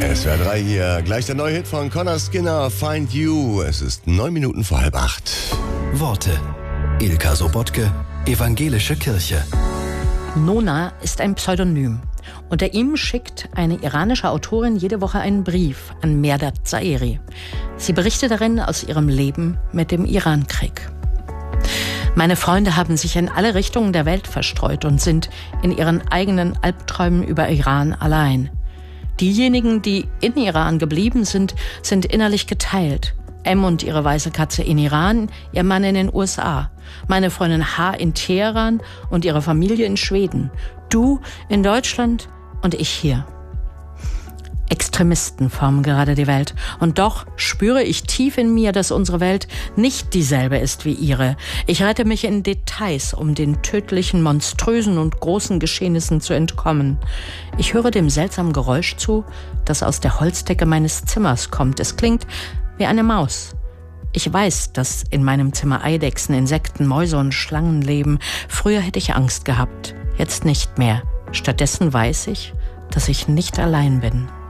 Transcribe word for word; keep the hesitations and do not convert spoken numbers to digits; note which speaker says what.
Speaker 1: S W R drei hier. Gleich der neue Hit von Conor Skinner, Find You. Es ist neun Minuten vor halb acht.
Speaker 2: Worte. Ilka Sobotke, Evangelische Kirche.
Speaker 3: Nona ist ein Pseudonym. Unter ihm schickt eine iranische Autorin jede Woche einen Brief an Merdat Zaeri. Sie berichtet darin aus ihrem Leben mit dem Irankrieg. Meine Freunde haben sich in alle Richtungen der Welt verstreut und sind in ihren eigenen Albträumen über Iran allein. Diejenigen, die in Iran geblieben sind, sind innerlich geteilt. M und ihre weiße Katze in Iran, ihr Mann in den U S A. Meine Freundin H in Teheran und ihre Familie in Schweden. Du in Deutschland und ich hier. Extremisten formen gerade die Welt. Und doch spüre ich tief in mir, dass unsere Welt nicht dieselbe ist wie ihre. Ich rette mich in Details, um den tödlichen, monströsen und großen Geschehnissen zu entkommen. Ich höre dem seltsamen Geräusch zu, das aus der Holzdecke meines Zimmers kommt. Es klingt wie eine Maus. Ich weiß, dass in meinem Zimmer Eidechsen, Insekten, Mäuse und Schlangen leben. Früher hätte ich Angst gehabt, jetzt nicht mehr. Stattdessen weiß ich, dass ich nicht allein bin.